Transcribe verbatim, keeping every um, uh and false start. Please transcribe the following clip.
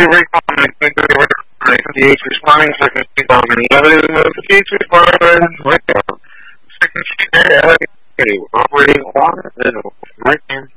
recall fifty-eight responding, second sheet on the evidence notification responding, right down. Second sheet there, operating on, then right there.